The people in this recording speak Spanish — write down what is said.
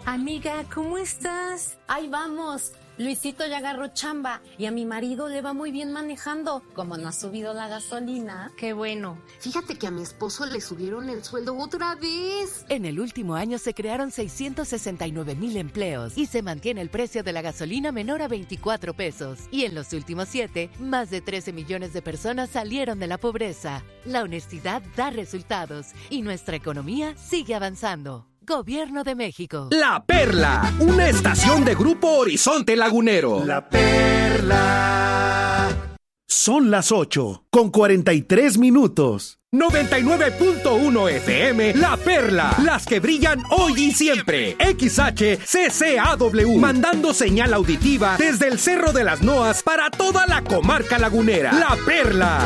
Amiga, ¿cómo estás? Ahí vamos. Luisito ya agarró chamba y a mi marido le va muy bien manejando. Como no ha subido la gasolina. Qué bueno. Fíjate que a mi esposo le subieron el sueldo otra vez. En el último año se crearon 669,000 empleos y se mantiene el precio de la gasolina menor a 24 pesos. Y en los últimos 7, más de 13 millones de personas salieron de la pobreza. La honestidad da resultados y nuestra economía sigue avanzando. Gobierno de México. La Perla, una estación de Grupo Horizonte Lagunero. La Perla. Son las 8:43. 99.1 FM, La Perla, las que brillan hoy y siempre. XHCCAW, mandando señal auditiva desde el Cerro de las Noas para toda la comarca lagunera. La Perla.